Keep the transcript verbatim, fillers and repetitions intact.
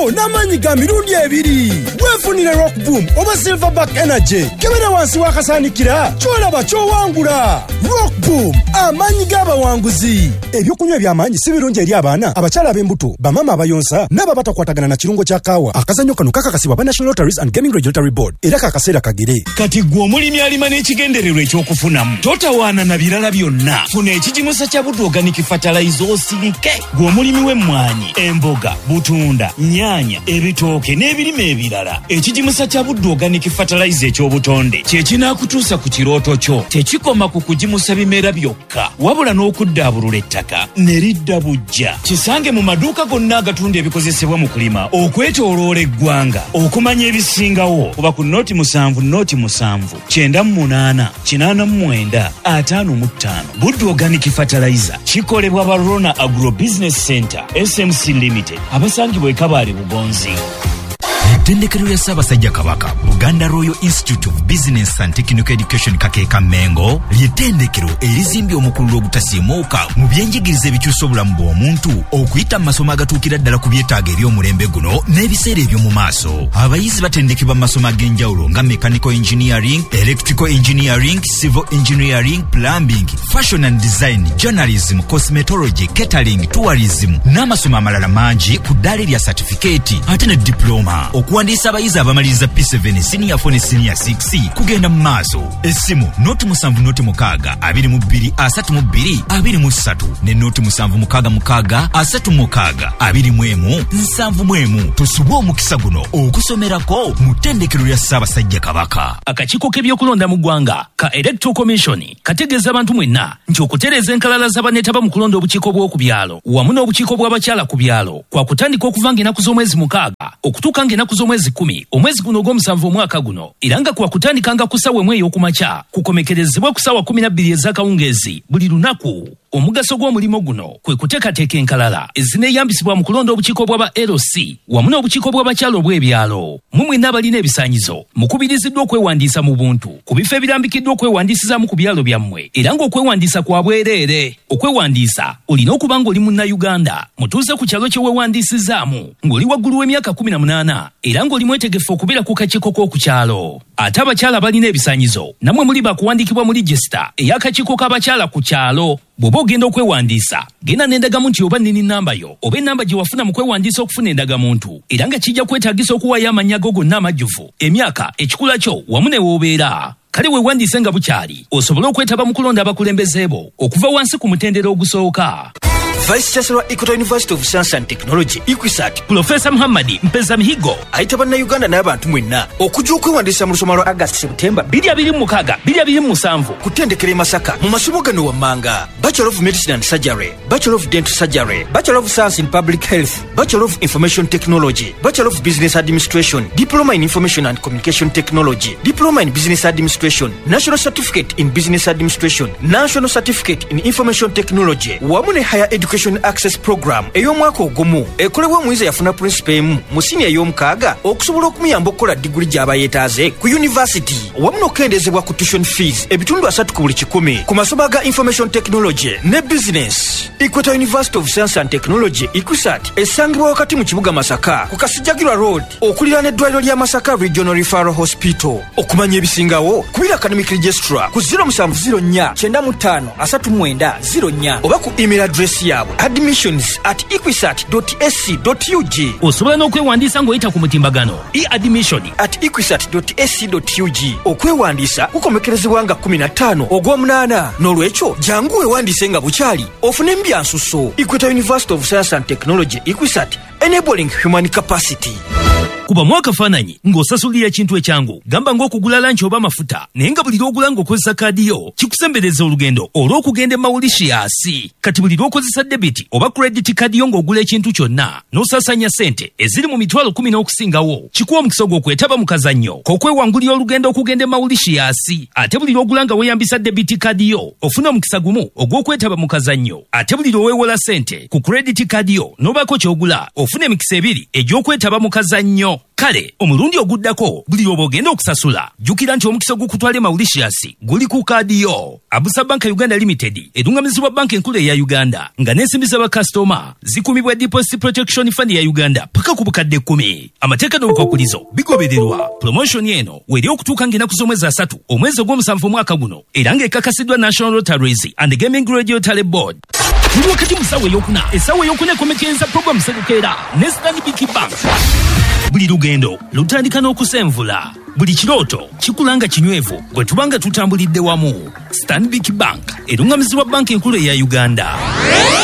abo n'amanyi ga mirundi ebiri. Weefunire Rock Boom oba Silverback Energy. Kebera wansi wakasanikira kyolaba kyowangula. Rock Boom amanyi g'abawanguzi. Ebyokunywa eby'amaanyi si birungi eri abaana, abakyala ab'embuto, bamama abayonsa n'aba batakwatagana na kirungo kya kaawa. Akazannyo kano kakakasibwa ba National Lotteries and Gaming Regulatory Board era kakaseera kagere. Kati gwe omulimi alima n'ekigendererwa ekyokufunamu totawaana na birala byonna. Funa ekigimusa kya Buddu Organic Fertilizer osirike. Gwe omulimi w'emmwanyi, emboga, butunda, nnyaanya, ebitooke n'ebirime ebirala. Ekigimusa kya Buddu Organic Fertilizer eky'obutonde kye kinaakutuusa ku kirooto kyo. Tekikoma ku kugimusa bimera byokka, wabula n'okuddaabulula ettaka ne lidda bujja. Kisange mu maduuka gonna agatunda ebikozesebwa mu kulima okwetooloola eggwanga. Okumanya ebisingawo kuba ku noti musanvu noti musanvu kyenda mu munaana kinaana mu mwenda ataano mu ttaano. Buddu Organic Fertilizer kikolebwa ba Rona Agro Business Center S M C Limited abasangibwa e Kabale Bugonzi. Ettendekero lya Ssaabasajja Kabaka Buganda Royal Institute of Business and Technical Education Kakeeka Mengo ly'ettendekero erizimbye omukulu ogutasiimuuka mu byenjigiriza ebikyusa obulamu bw'omuntu okuyita mu masomo agatuukira ddala ku byetaago eby'omulembe guno n'ebiseera eby'omu maaso. Abayizi batendekebwa mu masomo ag'enjawulo nga Mechanical Engineering, Electrical Engineering, Civil Engineering, Plumbing, Fashion and Design, Journalism, Cosmetology, Catering, Tourism n'amasomo amalala mangi ku ddaala erya certificate ate ne diploma. Okuwandiisa abayizi abamaliriza P seven Senior four ne Senior six kugenda mu maaso. Essimu noti musanvu noti mukaaga abiri mu bbiri asatu mu bbiri abiri mu ssatu ne noti musanvu mukaaga mukaaga asatu mukaaga abiri mu emu nsanvu mu emu. Tusubwe omukisa guno okusomerako mu ttendekero lya Ssaabasajja Kabaka. Akakiiko k'ebyokulonda mu ggwanga ka Electoral Commission kategeeza abantu mwenna nti okutereeza enkalala z'abaneetaba mu kulonda obukiiko bw'oku byalo wamu n'obukiiko bw'abakyala ku byalo kwa kutandika okuva ng'ennaku z'omwezi mukaaga okutuuka ng'ennaku z'omwezi kumi omwezi guno ogw'omusanvu omwaka guno era nga kwa kutandikanga ku ssaawa emu ey'okumakya kukomekerezebwa ku ssaawa kumi na bbiri ez'akawungeezi buli lunaku. Omugaso gw'omulimu guno kwe kuteekateeka enkalala ezineeyambisibwa mu kulonda obukiiko bw'aba L C wamu n'obukiiko bw'abakyala obw'ebyalo. Mu mwenna abalina ebisaanyizo mukubiriziddwa okwewandiisa mu buntu ku bifo ebirambikiddwa okwewandiisizaamu ku byalo byammwe era ng'okwewandiisa kwa bwereere. Okwewandiisa olina okuba ng'oli munnayuganda mutuuze ku kyalo kye weewandiisizaamu ng'oli waggulu w'emyaka kumi na munaana era ng'oli mwetegefu okubeera ku kakiiko k'oku kyalo. Ate abakyala abalina ebisaanyizo namwe muli bakuwandiikibwa mu ligisita ey'akakiiko k'abakyala ku kyalo. Bw'oba ogenda okwewandiisa genda n'endagamuntu nti oba nnini nnamba yo oba ennamba gye wafuna mu kwewandiisa okufuna endagamuntu era nga kijja kwetaagisa okuwaayo amannya go gonna amajjuvu, emyaka, ekikula kyo wamu ne w'obeera. Kale weewandiise nga bukyali osobole okwetaba mu kulonda abakulembeze bo okuva wansi ku mutendera ogusooka. Vice Chancellor Equator University of Science and Technology Equisat Professor Muhammad Mpeza Mihigo ayita bannayuganda n'abantu mwenna okujja okwewandiisa mu lusoma lwa August September bbiri abiri mu mukaaga bbiri abiri mu musanvu ku ttendekero e Masaka mu masomo gano wammanga: Bachelor of Medicine and Surgery, Bachelor of Dental Surgery, Bachelor of Science in Public Health, Bachelor of Information Technology, Bachelor of Business Administration, Diploma in Information and Communication Technology, Diploma in Business Administration, National Certificate in Business Administration, National Certificate in Information Technology wamu ne Higher Education Access Program ey'omwaka ogumu ekolebwa omuyizi yafuna principal emu mu siniya y'omukaaga okusobola okumuyamba okukola diguli gy'aba yeetaaze ku university wamu n'okukendeezebwa ku tuition fees ebitundu asatu ku buli kikumi ku masomo aga Information Technology ne Business. Equator University of Science and Technology Equisat esangibwa wakati mu kibuga Masaka ku Kasijjagirwa Road okuliraana eddwaliro lya Masaka Regional Referral Hospital. Okumanya ebisingawo kubira academic registrar ku zero seven zero nnya kyenda mu ttaano asatu mu mwenda zero nnya oba ku email address yaabwe admissions at equisat dot a c dot u g. Osobola n'okwewandiisa ng'oyita ku mutimbagano e-admission at equisat dot a c dot u g. Okwewandiisa kukomekerezebwa nga kumi na ttaano ogw'omunaana n'olwekyo jangu weewandiise nga bukyali ofune embyansuso. Equator University of Science and Technology Equisat, enabling human capacity. Kuba mwaka fananyi ng'osasulira ekintu ekyangu gamba ng'okugula lanchi oba mafuta naye nga buli lw'ogula ng'okozesa kaadi yo kikusembereza olugendo olw'okugenda e Mauritius. Kati buli lw'okozesa debiti oba credit kaadi yo ng'ogula ekintu kyonna n'osaasanya ssente eziri mu mitwalo kumi n'okusingawo kikuwa omukisa gw'okwetaba mu kazannyo k'okwewangulira olugendo okugenda e Mauritius. Ate buli lw'ogula nga weeyambisa debiti kaadi yo ofuna omukisa gumu ogw'okwetaba mu kazannyo. Ate buli lw'oweewola ssente ku credit kaadi yo n'obaako ky'ogula ofuna emikisa ebiri egy'okwetaba mu kazannyo. kale omulundi oguddako buli oba ogenda okusasula jjukira nti omukisa gukutwale Mauritius guli ku kaadi yo. Abusa Bank Uganda Limited edungamizibwa banka enkulu eya Uganda nga n'ensimbi z'abakasitoma zikumibwa Deposit Protection Fund ya Uganda paka ku bukadde kkumi. Amateeka n'obukwakkulizo bigobererwa. Promotion eno weri okutuuka ng'ennaku z'omwezi asatu omwezi ogw'omusanvu omwaka guno era ng'ekakasiddwa National Lotteries and Gaming Radio Tally Board. Tuli wakati mu ssaawa ey'okuna, essaawa ey'okuna ekomekereza puroguramu Sedukeera ne Stanbic Bank. Buli lugendo lutandika n'okusenvula. Buli kirooto kikulanga kinywevu bwe tubanga tutambulidde wamu. Stanbic Bank erungamizibwa banka enkulu eya Uganda.